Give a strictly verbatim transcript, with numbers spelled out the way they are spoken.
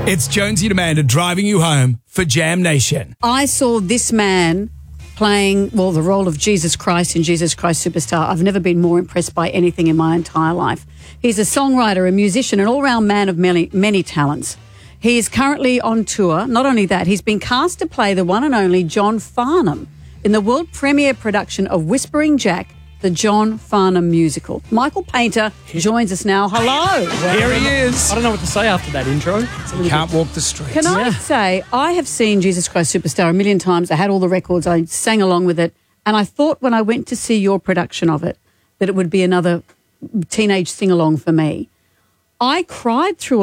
It's Jonesy and Amanda driving you home for Jam Nation. I saw this man playing, well, the role of Jesus Christ in Jesus Christ Superstar. I've never been more impressed by anything in my entire life. He's a songwriter, a musician, an all-round man of many, many talents. He is currently on tour. Not only that, he's been cast to play the one and only John Farnham in the world premiere production of Whispering Jack, the John Farnham musical. Michael Painter joins us now. Hello. Here he is. I don't know what to say after that intro. Can't walk the streets. Can I say, I have seen Jesus Christ Superstar a million times. I had all the records. I sang along with it. And I thought when I went to see your production of it that it would be another teenage sing-along for me. I cried through